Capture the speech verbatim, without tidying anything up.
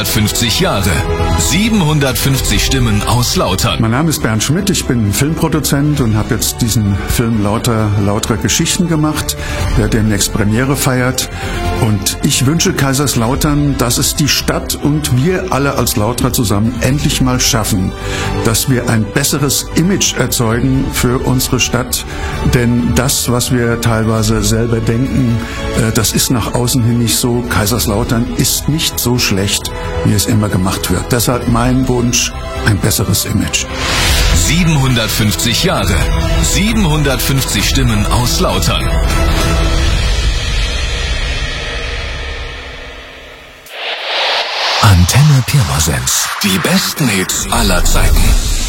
siebenhundertfünfzig Jahre. siebenhundertfünfzig Stimmen aus Lautern. Mein Name ist Bernd Schmidt, ich bin Filmproduzent und habe jetzt diesen Film Lauter, lautere Geschichten gemacht, der demnächst Premiere feiert. Und ich wünsche Kaiserslautern, dass es die Stadt und wir alle als Lauterer zusammen endlich mal schaffen, dass wir ein besseres Image erzeugen für unsere Stadt. Denn das, was wir teilweise selber denken, das ist nach außen hin nicht so. Kaiserslautern ist nicht so schlecht, wie es immer gemacht wird. Deshalb mein Wunsch, ein besseres Image. siebenhundertfünfzig Jahre. siebenhundertfünfzig Stimmen aus Lautern. Antenne Pirmasens. Die besten Hits aller Zeiten.